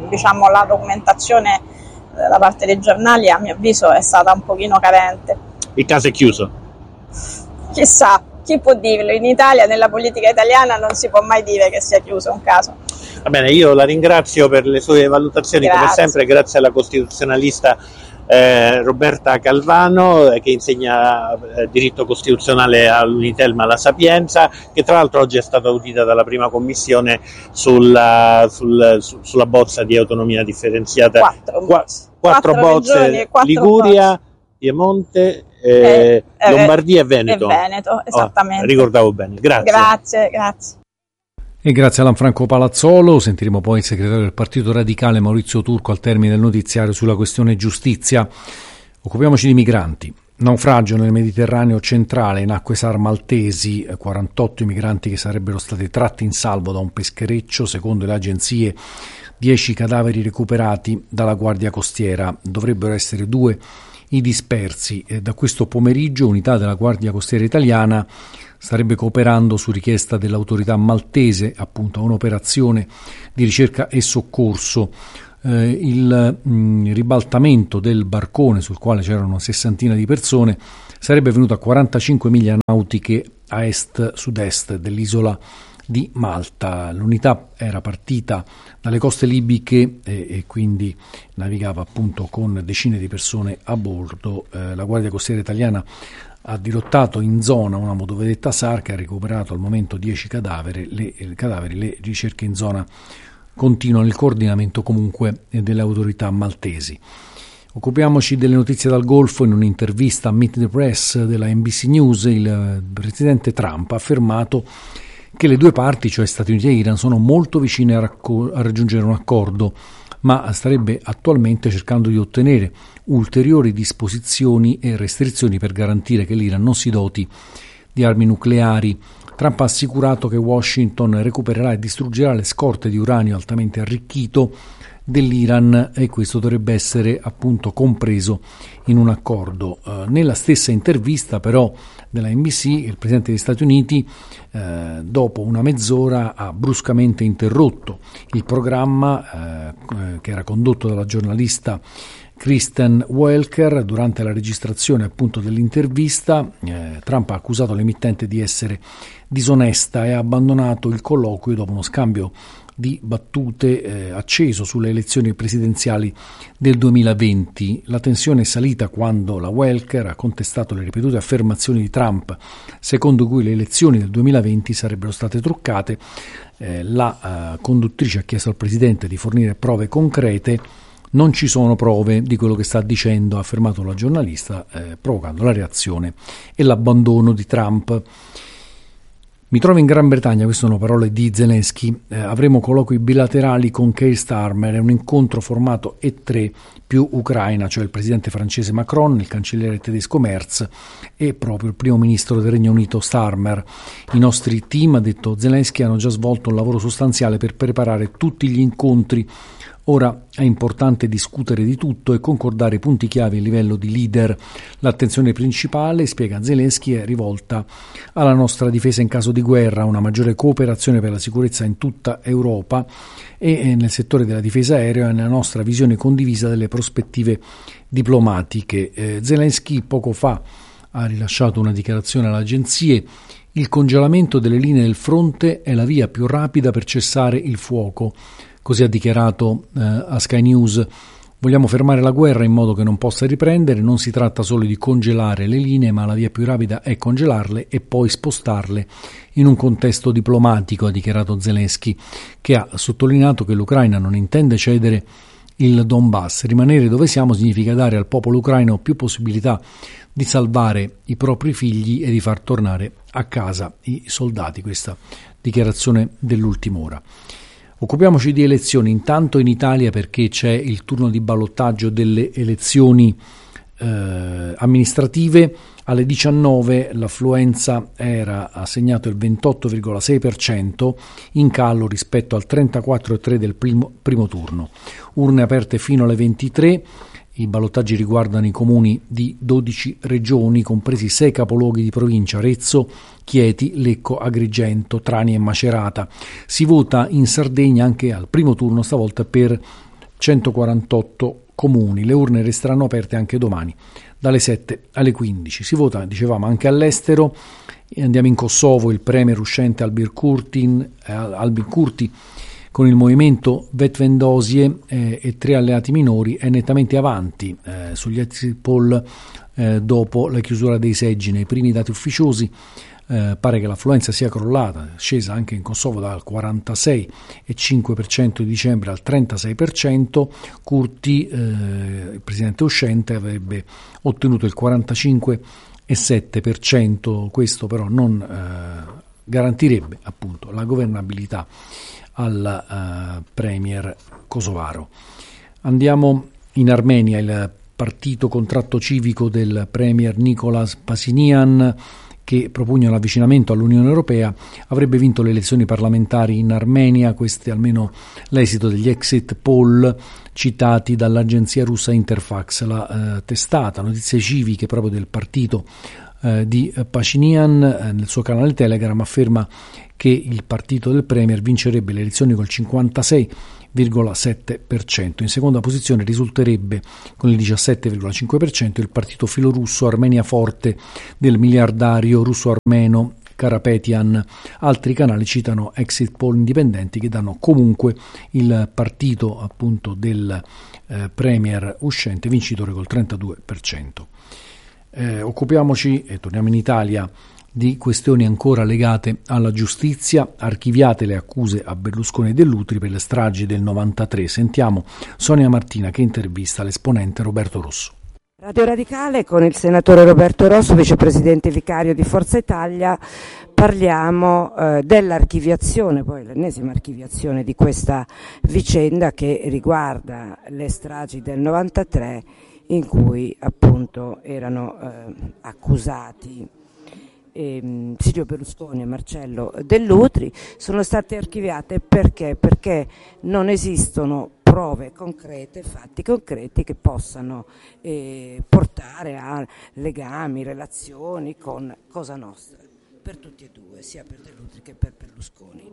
documentazione da parte dei giornali, a mio avviso, è stata un pochino carente. Il caso è chiuso? Chissà, chi può dirlo? In Italia, nella politica italiana, non si può mai dire che sia chiuso un caso. Va bene, io la ringrazio per le sue valutazioni, come sempre, grazie alla costituzionalista Roberta Calvano, che insegna diritto costituzionale all'Unitelma La Sapienza, che tra l'altro oggi è stata audita dalla prima commissione sulla bozza di autonomia differenziata. Quattro bozze, regioni, Liguria, bozze. Piemonte, Lombardia e Veneto. Esattamente. Ricordavo bene, grazie. Grazie. E grazie a Lanfranco Palazzolo. Sentiremo poi il segretario del Partito Radicale Maurizio Turco al termine del notiziario sulla questione giustizia. Occupiamoci di migranti. Naufragio nel Mediterraneo centrale in acque SAR maltesi, 48 i migranti che sarebbero stati tratti in salvo da un peschereccio, secondo le agenzie 10 cadaveri recuperati dalla Guardia Costiera, dovrebbero essere 2 i dispersi. Da questo pomeriggio unità della Guardia Costiera italiana starebbe cooperando su richiesta dell'autorità maltese appunto a un'operazione di ricerca e soccorso. Il ribaltamento del barcone sul quale c'erano una sessantina di persone sarebbe venuto a 45 miglia nautiche a est-sud-est dell'isola di Malta. L'unità era partita dalle coste libiche e quindi navigava appunto con decine di persone a bordo. La Guardia Costiera italiana ha dirottato in zona una motovedetta SAR che ha recuperato al momento 10 cadaveri. Le ricerche in zona continuano, il coordinamento comunque delle autorità maltesi. Occupiamoci delle notizie dal Golfo. In un'intervista a Meet the Press della NBC News, il presidente Trump ha affermato che le due parti, cioè Stati Uniti e Iran, sono molto vicine a raggiungere un accordo, ma starebbe attualmente cercando di ottenere ulteriori disposizioni e restrizioni per garantire che l'Iran non si doti di armi nucleari. Trump ha assicurato che Washington recupererà e distruggerà le scorte di uranio altamente arricchito dell'Iran e questo dovrebbe essere appunto compreso in un accordo. Nella stessa intervista però della NBC il Presidente degli Stati Uniti dopo una mezz'ora ha bruscamente interrotto il programma che era condotto dalla giornalista Kristen Welker. Durante la registrazione appunto dell'intervista Trump ha accusato l'emittente di essere disonesta e ha abbandonato il colloquio dopo uno scambio di battute acceso sulle elezioni presidenziali del 2020. La tensione è salita quando la Welker ha contestato le ripetute affermazioni di Trump secondo cui le elezioni del 2020 sarebbero state truccate. La conduttrice ha chiesto al presidente di fornire prove concrete. Non ci sono prove di quello che sta dicendo, ha affermato la giornalista, provocando la reazione e l'abbandono di Trump. Mi trovo in Gran Bretagna, queste sono parole di Zelensky, avremo colloqui bilaterali con Keir Starmer, è un incontro formato E3 più Ucraina, cioè il presidente francese Macron, il cancelliere tedesco Merz e proprio il primo ministro del Regno Unito Starmer. I nostri team, ha detto Zelensky, hanno già svolto un lavoro sostanziale per preparare tutti gli incontri. Ora è importante discutere di tutto e concordare i punti chiave a livello di leader. L'attenzione principale, spiega Zelensky, è rivolta alla nostra difesa in caso di guerra, una maggiore cooperazione per la sicurezza in tutta Europa e nel settore della difesa aerea e nella nostra visione condivisa delle prospettive diplomatiche. Zelensky poco fa ha rilasciato una dichiarazione alle agenzie. Il congelamento delle linee del fronte è la via più rapida per cessare il fuoco. Così ha dichiarato a Sky News. Vogliamo fermare la guerra in modo che non possa riprendere, non si tratta solo di congelare le linee, ma la via più rapida è congelarle e poi spostarle in un contesto diplomatico, ha dichiarato Zelensky, che ha sottolineato che l'Ucraina non intende cedere il Donbass. Rimanere dove siamo significa dare al popolo ucraino più possibilità di salvare i propri figli e di far tornare a casa i soldati. Questa dichiarazione dell'ultima ora. Occupiamoci di elezioni, intanto in Italia perché c'è il turno di ballottaggio delle elezioni amministrative. Alle 19 l'affluenza ha segnato il 28,6%, in calo rispetto al 34,3% del primo turno. Urne aperte fino alle 23. I ballottaggi riguardano i comuni di 12 regioni, compresi 6 capoluoghi di provincia: Arezzo, Chieti, Lecco, Agrigento, Trani e Macerata. Si vota in Sardegna anche al primo turno, stavolta per 148 comuni. Le urne resteranno aperte anche domani, dalle 7 alle 15. Si vota, dicevamo, anche all'estero. Andiamo in Kosovo. Il premier uscente Albin Kurti con il movimento Vetvendosie e 3 alleati minori è nettamente avanti sugli exit poll dopo la chiusura dei seggi. Nei primi dati ufficiosi pare che l'affluenza sia crollata, scesa anche in Kosovo dal 46,5% di dicembre al 36%. Kurti, il presidente uscente, avrebbe ottenuto il 45,7%, questo però non garantirebbe appunto la governabilità al premier kosovaro. Andiamo in Armenia. Il partito contratto civico del premier Nicolas Pashinyan, che propugna l'avvicinamento all'Unione Europea, avrebbe vinto le elezioni parlamentari in Armenia. Questo è almeno l'esito degli exit poll citati dall'agenzia russa Interfax. La testata Notizie Civiche proprio del partito di Pashinyan nel suo canale Telegram afferma che il partito del premier vincerebbe le elezioni col 56,7%. In seconda posizione risulterebbe con il 17,5% il partito filorusso Armenia Forte del miliardario russo-armeno Karapetyan. Altri canali citano exit poll indipendenti che danno comunque il partito appunto del premier uscente vincitore col 32%. Occupiamoci e torniamo in Italia di questioni ancora legate alla giustizia. Archiviate le accuse a Berlusconi e Dell'Utri per le stragi del 93. Sentiamo Sonia Martina che intervista l'esponente Roberto Rosso. Radio Radicale con il senatore Roberto Rosso, vicepresidente vicario di Forza Italia. Parliamo dell'archiviazione, poi l'ennesima archiviazione di questa vicenda che riguarda le stragi del 93, in cui appunto erano accusati Silvio Berlusconi e Marcello Dell'Utri. Sono state archiviate perché non esistono prove concrete, fatti concreti che possano portare a legami, relazioni con Cosa Nostra, per tutti e due, sia per Dell'Utri che per Berlusconi.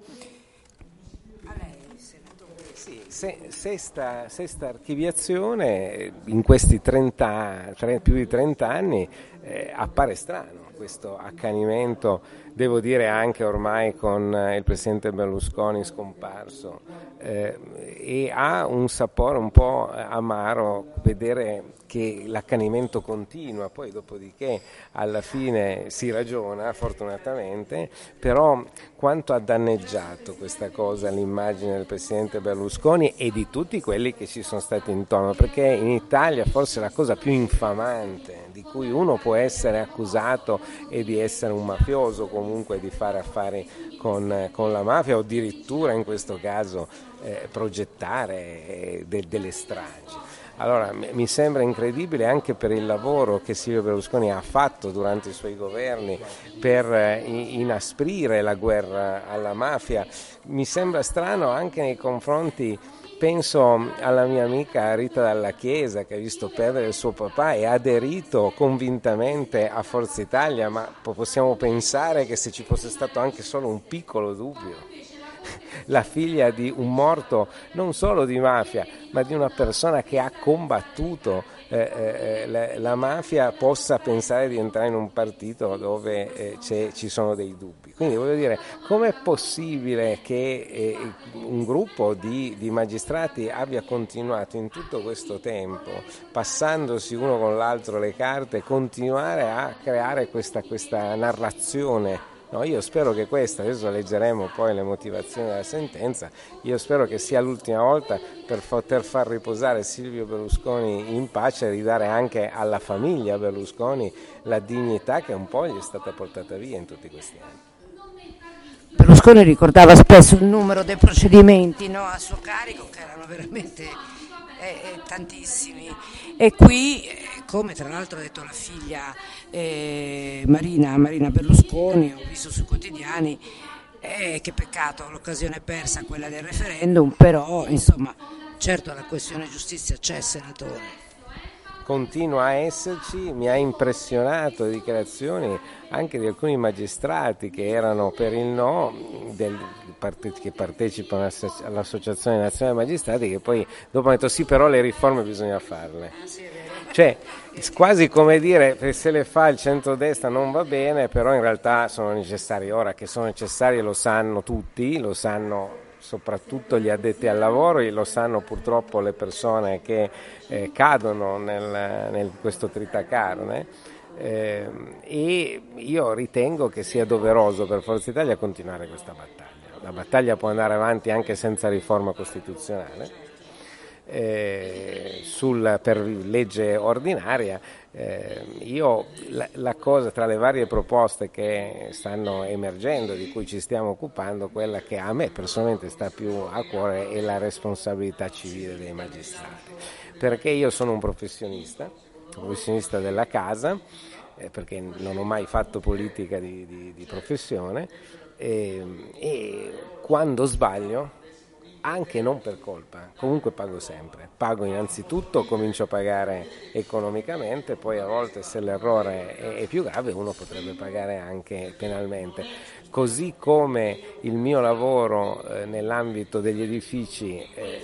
A lei, senatore. Sì, sesta archiviazione in questi più di 30 anni. Appare strano questo accanimento, devo dire anche ormai con il presidente Berlusconi scomparso, e ha un sapore un po' amaro vedere che l'accanimento continua, poi dopodiché alla fine si ragiona fortunatamente, però quanto ha danneggiato questa cosa l'immagine del presidente Berlusconi e di tutti quelli che ci sono stati intorno, perché in Italia forse la cosa più infamante di cui uno può essere accusato è di essere un mafioso, comunque di fare affari con la mafia o addirittura in questo caso progettare delle stragi. Allora mi sembra incredibile anche per il lavoro che Silvio Berlusconi ha fatto durante i suoi governi per inasprire la guerra alla mafia. Mi sembra strano anche nei confronti, penso alla mia amica Rita Dalla Chiesa che ha visto perdere il suo papà e ha aderito convintamente a Forza Italia, ma possiamo pensare che se ci fosse stato anche solo un piccolo dubbio, la figlia di un morto non solo di mafia ma di una persona che ha combattuto la mafia, possa pensare di entrare in un partito dove ci sono dei dubbi. Quindi voglio dire, com'è possibile che un gruppo di magistrati abbia continuato in tutto questo tempo, passandosi uno con l'altro le carte, continuare a creare questa narrazione? No, io spero che adesso leggeremo poi le motivazioni della sentenza, io spero che sia l'ultima volta per poter far riposare Silvio Berlusconi in pace e ridare anche alla famiglia Berlusconi la dignità che un po' gli è stata portata via in tutti questi anni. Berlusconi ricordava spesso il numero dei procedimenti a suo carico, che erano veramente tantissimi, e qui, come tra l'altro ha detto la figlia Marina Berlusconi, ho visto sui quotidiani, che peccato, l'occasione persa quella del referendum, però insomma certo la questione giustizia c'è, senatore. Continua a esserci, mi ha impressionato le dichiarazioni anche di alcuni magistrati che erano per il no, che partecipano all'Associazione Nazionale Magistrati, che poi dopo hanno detto sì, però le riforme bisogna farle. Cioè, quasi come dire, se le fa il centrodestra non va bene, però in realtà sono necessarie. Ora che sono necessarie lo sanno tutti, lo sanno soprattutto gli addetti al lavoro, e lo sanno purtroppo le persone che cadono nel questo tritacarne, e io ritengo che sia doveroso per Forza Italia continuare questa battaglia. La battaglia può andare avanti anche senza riforma costituzionale, per legge ordinaria. La cosa, tra le varie proposte che stanno emergendo, di cui ci stiamo occupando, quella che a me personalmente sta più a cuore è la responsabilità civile dei magistrati, perché io sono un professionista della casa, perché non ho mai fatto politica di professione, e quando sbaglio, anche non per colpa, comunque pago sempre. Pago innanzitutto, comincio a pagare economicamente, poi a volte se l'errore è più grave uno potrebbe pagare anche penalmente. Così come il mio lavoro nell'ambito degli edifici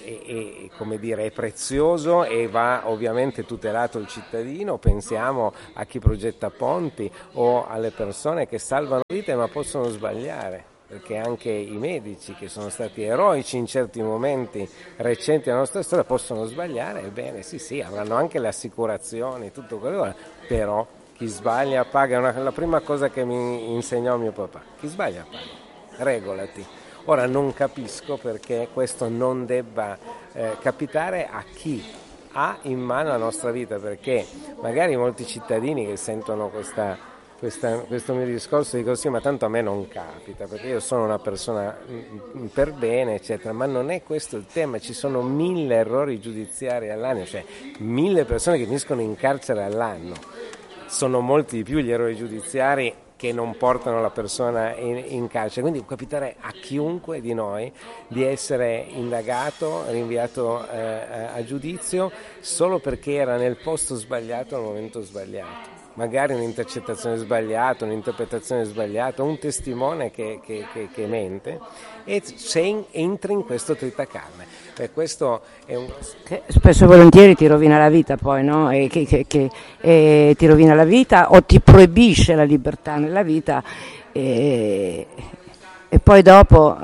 è prezioso e va ovviamente tutelato il cittadino. Pensiamo a chi progetta ponti o alle persone che salvano vite ma possono sbagliare, perché anche i medici, che sono stati eroici in certi momenti recenti della nostra storia, possono sbagliare. Ebbene sì, avranno anche le assicurazioni, tutto quello, però chi sbaglia paga. La prima cosa che mi insegnò mio papà: chi sbaglia paga, regolati. Ora non capisco perché questo non debba capitare a chi ha in mano la nostra vita, perché magari molti cittadini che sentono questo mio discorso dico sì, ma tanto a me non capita, perché io sono una persona per bene, eccetera, ma non è questo il tema. Ci sono 1000 errori giudiziari all'anno, cioè 1000 persone che finiscono in carcere all'anno. Sono molti di più gli errori giudiziari che non portano la persona in carcere, quindi può capitare a chiunque di noi di essere indagato, rinviato a giudizio solo perché era nel posto sbagliato al momento sbagliato. Magari un'intercettazione sbagliata, un'interpretazione sbagliata, un testimone che mente, e se entri in questo tritacarne. Questo è che spesso e volentieri ti rovina la vita, poi, no? E ti rovina la vita o ti proibisce la libertà nella vita, e poi dopo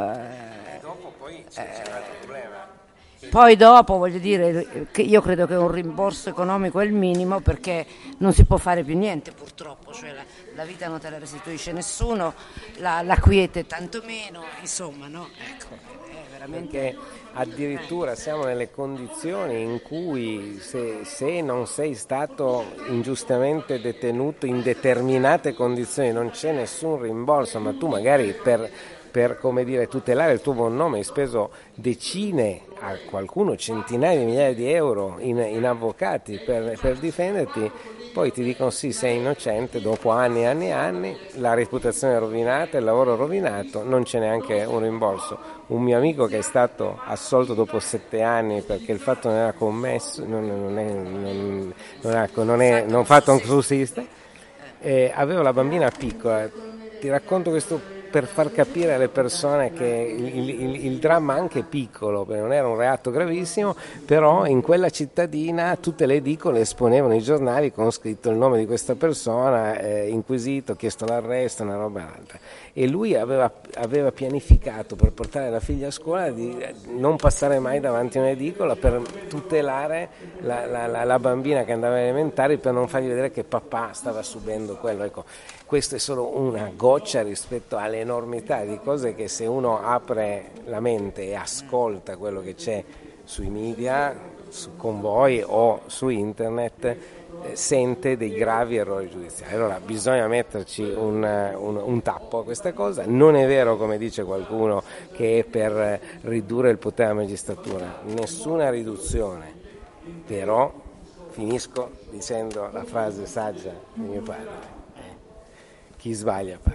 Poi dopo, voglio dire, che io credo che un rimborso economico è il minimo, perché non si può fare più niente purtroppo, cioè la vita non te la restituisce nessuno, la quiete tanto meno, insomma, no? Ecco, è veramente... Perché addirittura siamo nelle condizioni in cui se non sei stato ingiustamente detenuto in determinate condizioni non c'è nessun rimborso, ma tu magari per come dire, tutelare il tuo buon nome hai speso decine, a qualcuno centinaia di migliaia di euro in avvocati per difenderti, poi ti dicono sì, sei innocente, dopo anni e anni e anni, la reputazione è rovinata, il lavoro è rovinato, non c'è neanche un rimborso. Un mio amico che è stato assolto dopo 7 anni perché il fatto non era commesso, non fatto un sussiste, aveva la bambina piccola. Ti racconto questo per far capire alle persone che il dramma anche piccolo, perché non era un reato gravissimo, però in quella cittadina tutte le edicole esponevano i giornali con scritto il nome di questa persona, inquisito, chiesto l'arresto, una roba altra. E lui aveva pianificato per portare la figlia a scuola di non passare mai davanti a un'edicola per tutelare la bambina che andava alle elementari, per non fargli vedere che papà stava subendo quello. Ecco, questo è solo una goccia rispetto all'enormità di cose che, se uno apre la mente e ascolta quello che c'è sui media, con voi o su internet, sente dei gravi errori giudiziari. Allora bisogna metterci un tappo a questa cosa. Non è vero, come dice qualcuno, che è per ridurre il potere della magistratura, nessuna riduzione, però finisco dicendo la frase saggia di mio padre: chi sbaglia paga.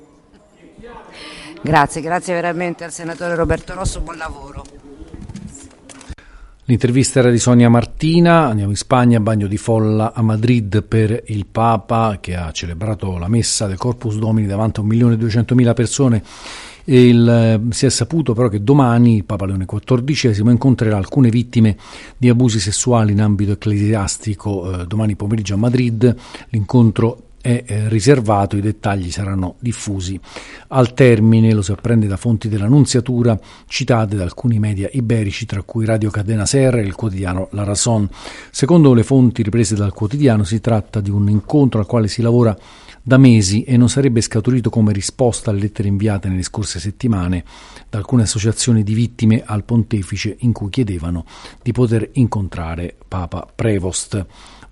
Grazie veramente al senatore Roberto Rosso, buon lavoro. L'intervista era di Sonia Martina. Andiamo in Spagna, bagno di folla a Madrid per il Papa, che ha celebrato la messa del Corpus Domini davanti a 1.200.000 persone. Si è saputo però che domani il Papa Leone XIV incontrerà alcune vittime di abusi sessuali in ambito ecclesiastico domani pomeriggio a Madrid. L'incontro è riservato, i dettagli saranno diffusi al termine, lo si apprende da fonti della Nunziatura citate da alcuni media iberici, tra cui Radio Cadena Ser e il quotidiano La Razón. Secondo le fonti riprese dal quotidiano si tratta di un incontro al quale si lavora da mesi e non sarebbe scaturito come risposta alle lettere inviate nelle scorse settimane da alcune associazioni di vittime al pontefice in cui chiedevano di poter incontrare Papa Prevost.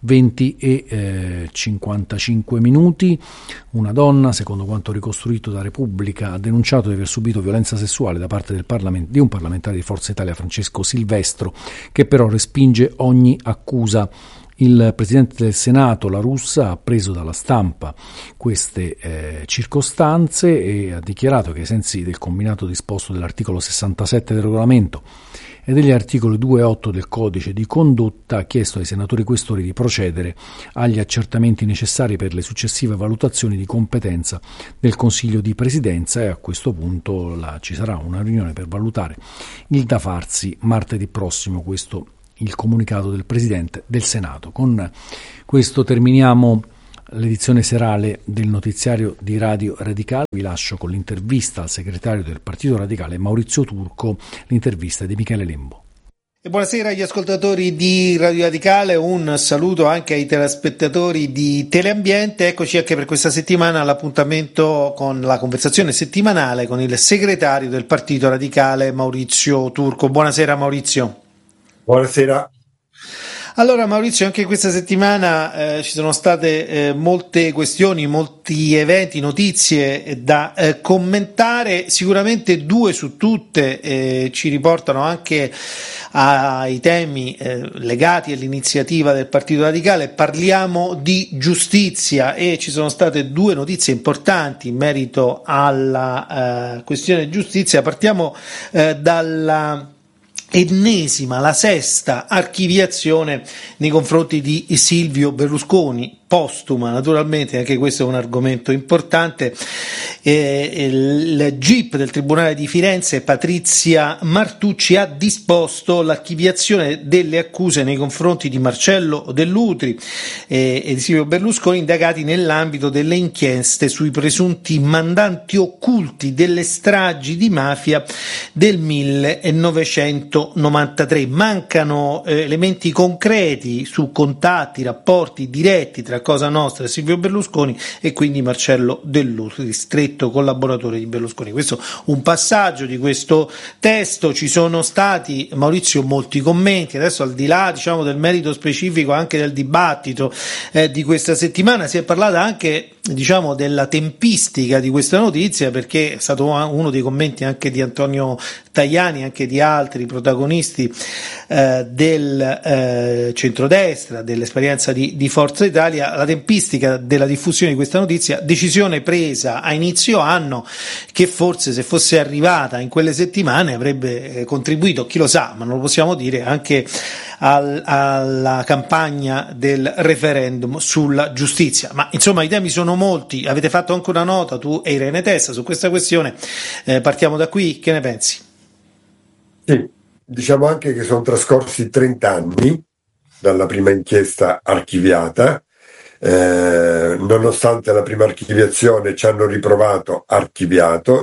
20:55. Una donna, secondo quanto ricostruito da Repubblica, ha denunciato di aver subito violenza sessuale da parte di un parlamentare di Forza Italia, Francesco Silvestro, che però respinge ogni accusa. Il presidente del Senato, La Russa, ha preso dalla stampa queste circostanze e ha dichiarato che ai sensi del combinato disposto dell'articolo 67 del regolamento e degli articoli 2 e 8 del codice di condotta ha chiesto ai senatori questori di procedere agli accertamenti necessari per le successive valutazioni di competenza del Consiglio di Presidenza, e a questo punto ci sarà una riunione per valutare il da farsi martedì prossimo. Questo il comunicato del Presidente del Senato. Con questo terminiamo l'edizione serale del notiziario di Radio Radicale. Vi lascio con l'intervista al segretario del Partito Radicale Maurizio Turco, l'intervista di Michele Lembo. E buonasera agli ascoltatori di Radio Radicale, un saluto anche ai telespettatori di Teleambiente. Eccoci anche per questa settimana all'appuntamento con la conversazione settimanale con il segretario del Partito Radicale Maurizio Turco. Buonasera Maurizio. Buonasera. Allora Maurizio, anche questa settimana ci sono state molte questioni, molti eventi, notizie da commentare, sicuramente due su tutte ci riportano anche ai temi legati all'iniziativa del Partito Radicale. Parliamo di giustizia e ci sono state due notizie importanti in merito alla questione giustizia. Partiamo dalla ennesima, la sesta archiviazione nei confronti di Silvio Berlusconi, postuma naturalmente, anche questo è un argomento importante. Il GIP del Tribunale di Firenze, Patrizia Martucci, ha disposto l'archiviazione delle accuse nei confronti di Marcello Dell'Utri e di Silvio Berlusconi, indagati nell'ambito delle inchieste sui presunti mandanti occulti delle stragi di mafia del 1993. Mancano elementi concreti su contatti, rapporti diretti tra Cosa Nostra e Silvio Berlusconi e quindi Marcello Dell'Utri, stretto collaboratore di Berlusconi. Questo un passaggio di questo testo. Ci sono stati, Maurizio, molti commenti. Adesso, al di là del merito specifico anche del dibattito di questa settimana, si è parlato anche della tempistica di questa notizia, perché è stato uno dei commenti anche di Antonio Tajani, anche di altri protagonisti del centrodestra, dell'esperienza di Forza Italia, la tempistica della diffusione di questa notizia, decisione presa a inizio anno che forse, se fosse arrivata in quelle settimane, avrebbe contribuito, chi lo sa, ma non lo possiamo dire, anche alla campagna del referendum sulla giustizia. Ma insomma i temi sono molti. Avete fatto anche una nota, tu e Irene Testa, su questa questione. Partiamo da qui, che ne pensi? Sì, diciamo anche che sono trascorsi 30 anni dalla prima inchiesta archiviata. Nonostante la prima archiviazione ci hanno riprovato, archiviato,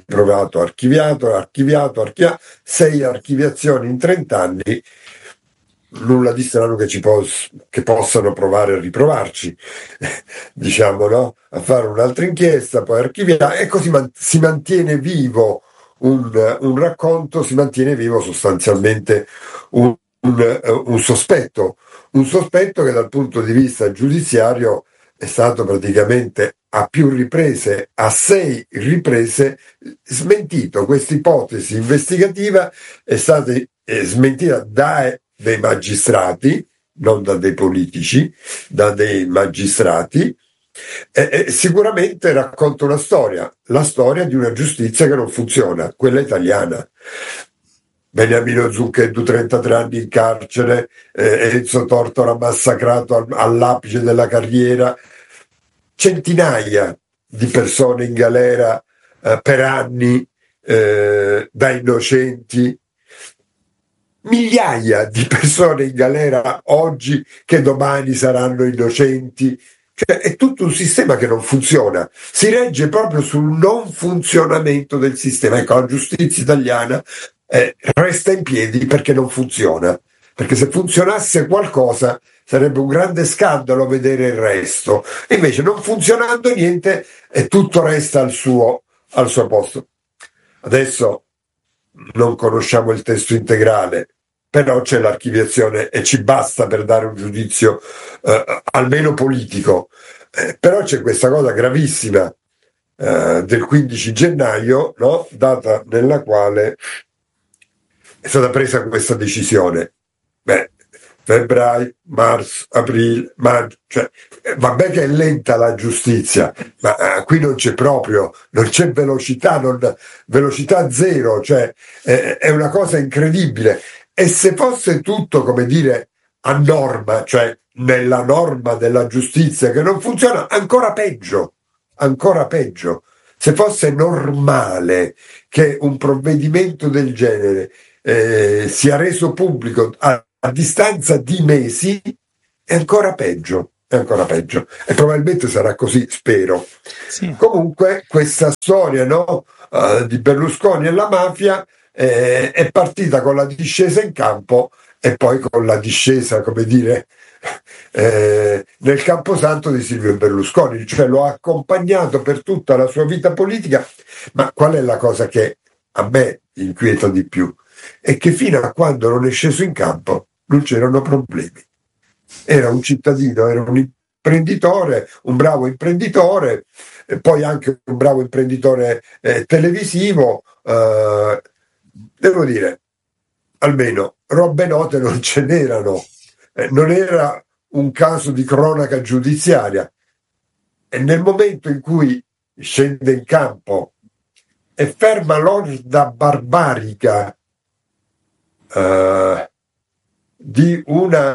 6 archiviazioni in 30 anni. Nulla di strano che possano provare a riprovarci, no? A fare un'altra inchiesta, poi archiviare, e così si mantiene vivo un racconto, si mantiene vivo sostanzialmente un sospetto che dal punto di vista giudiziario è stato praticamente a 6 riprese smentito. Questa ipotesi investigativa è stata smentita dai magistrati, non da dei politici, da dei magistrati. Sicuramente racconta la storia di una giustizia che non funziona, quella italiana. Beniamino Zucchetto 33 anni in carcere, Enzo Tortora massacrato all'apice della carriera, centinaia di persone in galera per anni da innocenti, migliaia di persone in galera oggi che domani saranno innocenti. Cioè, è tutto un sistema che non funziona, si regge proprio sul non funzionamento del sistema. Ecco, la giustizia italiana resta in piedi perché non funziona, perché se funzionasse qualcosa sarebbe un grande scandalo vedere il resto. Invece, non funzionando niente, e tutto resta al suo posto. Adesso non conosciamo il testo integrale, però c'è l'archiviazione e ci basta per dare un giudizio almeno politico. Però c'è questa cosa gravissima del 15 gennaio, no? Data nella quale è stata presa questa decisione. Febbraio, marzo, aprile, maggio, cioè, vabbè che è lenta la giustizia, ma qui non c'è velocità, velocità zero, cioè è una cosa incredibile. E se fosse tutto, come dire, a norma, cioè nella norma della giustizia che non funziona, ancora peggio. Se fosse normale che un provvedimento del genere sia reso pubblico a distanza di mesi, è ancora peggio. E probabilmente sarà così, spero. Sì. Comunque questa storia, no, di Berlusconi e la mafia è partita con la discesa in campo e poi con la discesa, come dire, nel camposanto di Silvio Berlusconi, cioè lo ha accompagnato per tutta la sua vita politica. Ma qual è la cosa che a me inquieta di più? È che fino a quando non è sceso in campo non c'erano problemi. Era un cittadino, era un imprenditore, un bravo imprenditore, e poi anche un bravo imprenditore televisivo. Devo dire, almeno robe note non ce n'erano. Non era un caso di cronaca giudiziaria. E nel momento in cui scende in campo e ferma l'orda barbarica di un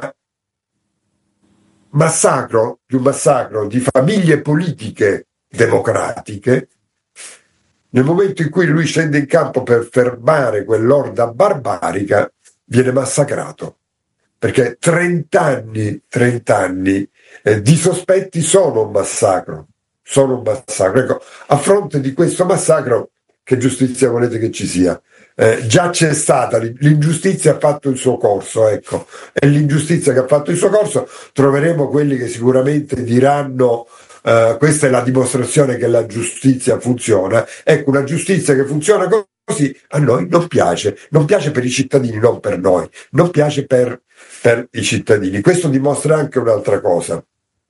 massacro di famiglie politiche democratiche, nel momento in cui lui scende in campo per fermare quell'orda barbarica, viene massacrato. Perché 30 anni di sospetti sono un massacro. Ecco, a fronte di questo massacro, che giustizia volete che ci sia? Già c'è stata, l'ingiustizia ha fatto il suo corso, ecco, e l'ingiustizia che ha fatto il suo corso troveremo quelli che sicuramente diranno questa è la dimostrazione che la giustizia funziona. Ecco, una giustizia che funziona così a noi non piace per i cittadini, non per noi, non piace per i cittadini. Questo dimostra anche un'altra cosa.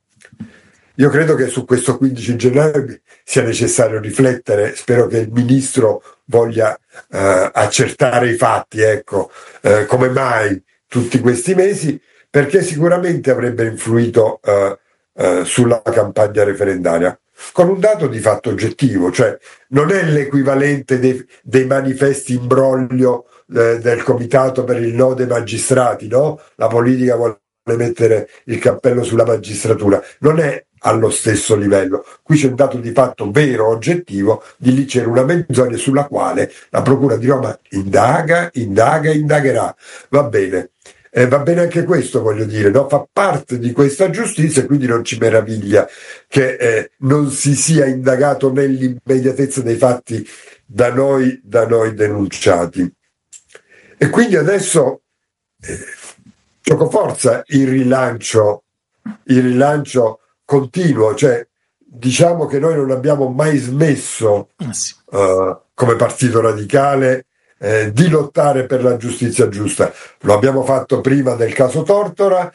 Io credo che su questo 15 gennaio sia necessario riflettere, spero che il ministro voglia accertare i fatti, ecco, come mai tutti questi mesi, perché sicuramente avrebbe influito sulla campagna referendaria, con un dato di fatto oggettivo, cioè non è l'equivalente dei manifesti imbroglio del comitato per il no dei magistrati, no? La politica vuole mettere il cappello sulla magistratura, non è allo stesso livello. Qui c'è un dato di fatto vero, oggettivo, di lì c'era una menzogna sulla quale la Procura di Roma indagherà. Va bene anche questo, voglio dire, no? Fa parte di questa giustizia e quindi non ci meraviglia che non si sia indagato nell'immediatezza dei fatti da noi denunciati. E quindi adesso giocoforza il rilancio continuo, cioè diciamo che noi non abbiamo mai smesso come Partito Radicale di lottare per la giustizia giusta. Lo abbiamo fatto prima del caso Tortora,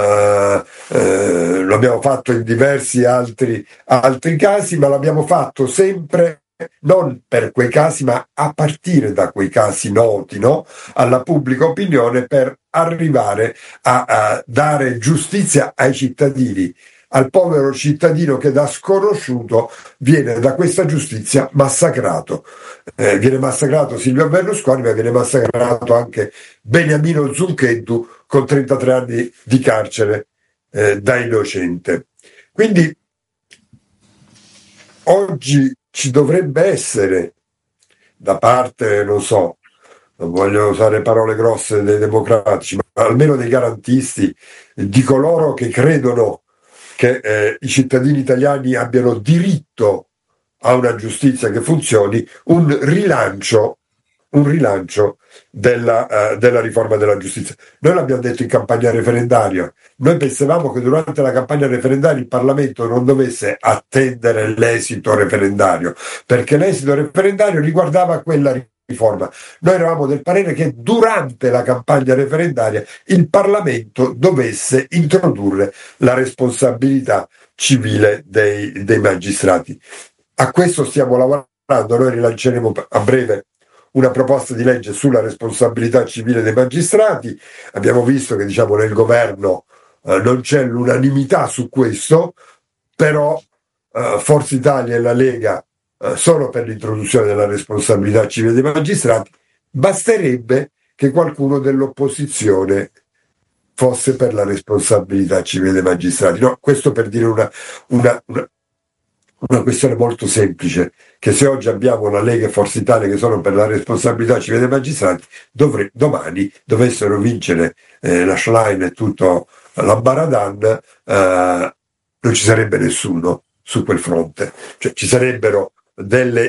lo abbiamo fatto in diversi altri casi, ma l'abbiamo fatto sempre non per quei casi, ma a partire da quei casi noti, no? Alla pubblica opinione, per arrivare a dare giustizia ai cittadini, al povero cittadino che da sconosciuto viene da questa giustizia massacrato. Viene massacrato Silvio Berlusconi, ma viene massacrato anche Beniamino Zuncheddu con 33 anni di carcere da innocente. Quindi oggi ci dovrebbe essere da parte, non voglio usare parole grosse, dei democratici, ma almeno dei garantisti, di coloro che credono che i cittadini italiani abbiano diritto a una giustizia che funzioni, un rilancio un rilancio della riforma della giustizia. Noi l'abbiamo detto in campagna referendaria, noi pensavamo che durante la campagna referendaria il Parlamento non dovesse attendere l'esito referendario, perché l'esito referendario riguardava quella riforma. Noi eravamo del parere che durante la campagna referendaria il Parlamento dovesse introdurre la responsabilità civile dei magistrati. A questo stiamo lavorando, noi rilanceremo a breve una proposta di legge sulla responsabilità civile dei magistrati. Abbiamo visto che nel governo non c'è l'unanimità su questo, però Forza Italia e la Lega sono per l'introduzione della responsabilità civile dei magistrati. Basterebbe che qualcuno dell'opposizione fosse per la responsabilità civile dei magistrati. No, questo per dire una questione molto semplice, che se oggi abbiamo la Lega e Forza Italia che sono per la responsabilità civile dei magistrati, domani dovessero vincere la Schlein e tutto l'ambaradan, non ci sarebbe nessuno su quel fronte, cioè ci sarebbero delle